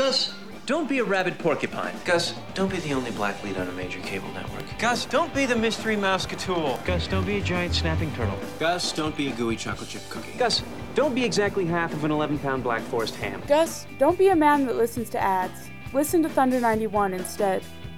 Gus, don't be a rabid porcupine. Gus, don't be the only black lead on a major cable network. Gus, don't be the mystery Mouseketool. Gus, don't be a giant snapping turtle. Gus, don't be a gooey chocolate chip cookie. Gus, don't be exactly half of an 11-pound Black Forest ham. Gus, don't be a man that listens to ads. Listen to Thunder 91 instead.